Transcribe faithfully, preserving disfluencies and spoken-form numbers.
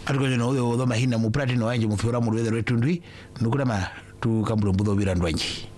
atuko no yo do mahina mu platino wanje mu fora mu wether retundwi nukula ma tu kambulo mbudo birandwanji